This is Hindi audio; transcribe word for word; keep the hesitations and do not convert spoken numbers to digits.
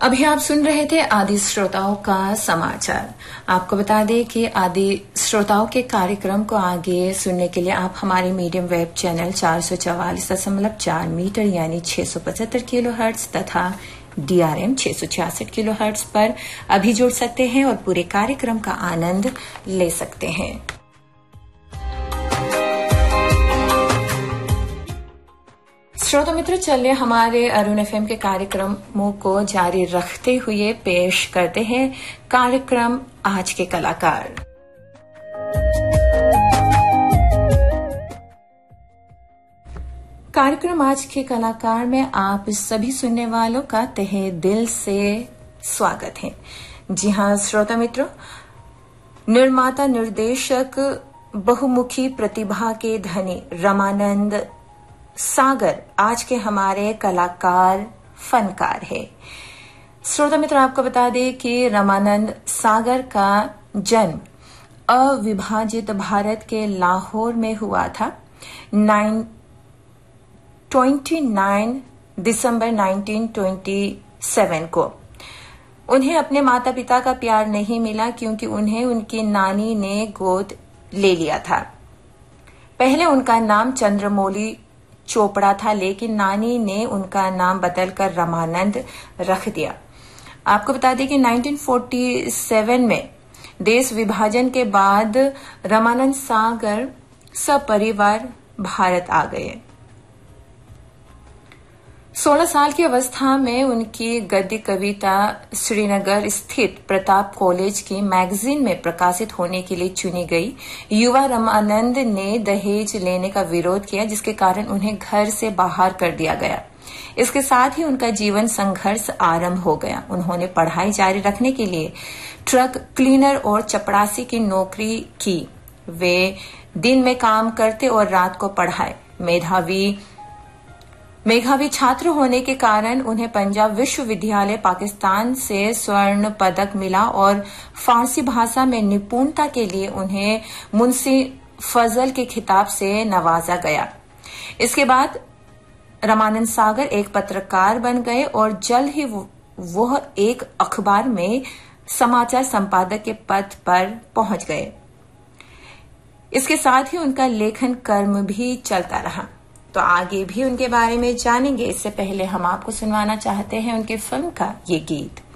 अभी आप सुन रहे थे आदि श्रोताओं का समाचार। आपको बता दें कि आदि श्रोताओं के कार्यक्रम को आगे सुनने के लिए आप हमारे मीडियम वेब चैनल चार सौ चवालीस दशमलव चार मीटर यानी छह सौ पचहत्तर किलो हर्ट्ज तथा डीआरएम छह सौ छियासठ किलो हर्ट्ज पर अभी जुड़ सकते हैं और पूरे कार्यक्रम का आनंद ले सकते हैं। श्रोता मित्र, चलिए हमारे अरुण एफएम के कार्यक्रमों को जारी रखते हुए पेश करते हैं कार्यक्रम आज के कलाकार। कार्यक्रम आज के कलाकार में आप सभी सुनने वालों का तहे दिल से स्वागत है। जी हां श्रोता मित्रों, निर्माता निर्देशक बहुमुखी प्रतिभा के धनी रमानंद सागर आज के हमारे कलाकार फनकार है। श्रोता मित्र, आपको बता दें कि रमानंद सागर का जन्म अविभाजित भारत के लाहौर में हुआ था उनतीस दिसंबर उन्नीस सौ सत्ताईस को। उन्हें अपने माता पिता का प्यार नहीं मिला क्योंकि उन्हें उनकी नानी ने गोद ले लिया था। पहले उनका नाम चंद्रमौली चोपड़ा था, लेकिन नानी ने उनका नाम बदलकर रमानंद रख दिया। आपको बता दें कि उन्नीस सौ सैंतालीस में देश विभाजन के बाद रमानंद सागर सपरिवार भारत आ गए। सोलह साल की अवस्था में उनकी गद्य कविता श्रीनगर स्थित प्रताप कॉलेज की मैगजीन में प्रकाशित होने के लिए चुनी गई। युवा रमानंद ने दहेज लेने का विरोध किया, जिसके कारण उन्हें घर से बाहर कर दिया गया। इसके साथ ही उनका जीवन संघर्ष आरंभ हो गया। उन्होंने पढ़ाई जारी रखने के लिए ट्रक क्लीनर और चपरासी की नौकरी की। वे दिन में काम करते और रात को पढ़ाए। मेधावी मेधावी छात्र होने के कारण उन्हें पंजाब विश्वविद्यालय पाकिस्तान से स्वर्ण पदक मिला और फारसी भाषा में निपुणता के लिए उन्हें मुंशी फजल के खिताब से नवाजा गया। इसके बाद रमानंद सागर एक पत्रकार बन गए और जल्द ही वह एक अखबार में समाचार संपादक के पद पर पहुंच गए। इसके साथ ही उनका लेखन कर्म भी चलता रहा। तो आगे भी उनके बारे में जानेंगे। इससे पहले हम आपको सुनवाना चाहते हैं उनकी फिल्म का ये गीत।